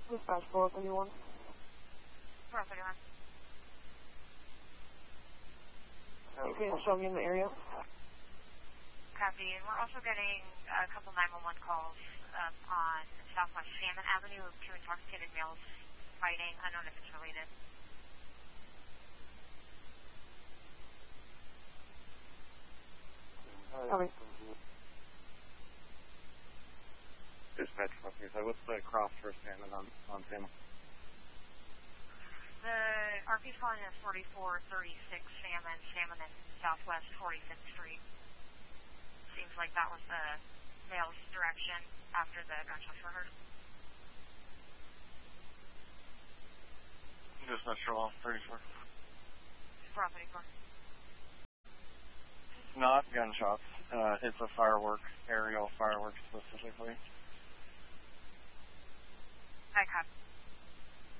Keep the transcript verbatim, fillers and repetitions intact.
Dispatch four thirty-one. four thirty-one. Okay, show me in the area. Copy. And we're also getting a couple nine one one calls um, on Southwest Salmon Avenue of two intoxicated males fighting, unknown if it's related. Copy. Dispatch four thirty-five. What's the cross for salmon on, on salmon? The R P's calling is forty-four thirty-six Salmon, Salmon in Southwest forty-fifth Street. Seems like that was the male's direction after the gunshots were heard. Dispatch roll thirty-four. four thirty-four. It's not gunshots. Uh, it's a firework, aerial fireworks specifically. I copy.